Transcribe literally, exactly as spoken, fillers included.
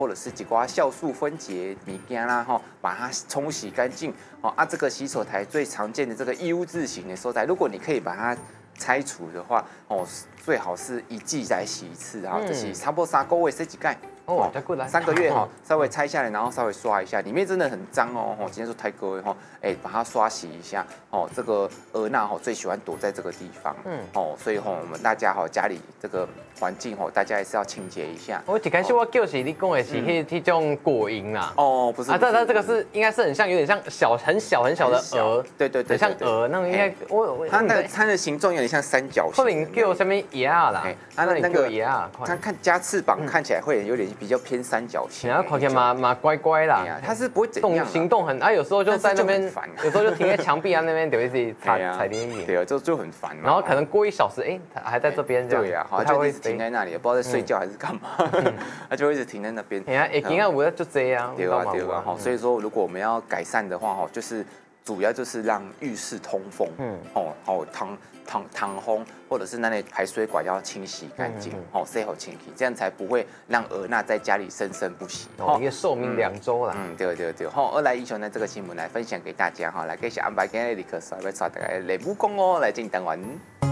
或者是几挂酵素分解物件啦，哈，把它冲洗干净。哦啊，这个洗手台最常见的这个 U 字形的所在，如果你可以把它拆除的话，哦，最好是一季来洗一次哈，就是差不多三个月洗几盖。 哦，再过来三个月哈，稍微拆下来，然后稍微刷一下，里面真的很脏哦。今天说太各位哈，哎，把它刷洗一下哦。这个蛾娜哈最喜欢躲在这个地方，嗯，哦，所以哈我们大家哈家里这个环境哈，大家还是要清洁一下。 我一开始我就是你讲的是迄迄种果蝇啦， 哦，不是， 啊，这它这个是应该是很像，有点像小很小很小的蛾， 对对对， 很像蛾，那应该我它那它的形状有点像三角形， 可能叫什么鸭啦， 它的那个鸭， 它看加翅膀看起来会有点比较偏三角形， 然后看起来嘛嘛乖乖啦， 它是不会怎样， 行动很啊，有时候就在那边，有时候就停在墙壁啊那边，就一直踩踩点影， 对啊，就就很烦嘛。 然后可能过一小时，哎，它还在这边这样， 对呀，好像就一直停在那里，不知道在睡觉还是干嘛，它就一直停在那边。 哎呀，会惊啊，我就这样， 对啊对啊，所以说如果我们要改善的话，哈，就是主要就是让浴室通风，嗯，哦，哦，通通通风，或者是那类排水管要清洗干净，哦，洗好清洗，这样才不会让蛾娜在家里生生不息。 哦，一个寿命两周啦。 嗯，对对对，好，我来英雄呢这个新闻来分享给大家哈，来给小安排今日立刻稍微带大家来武功哦，来进单元。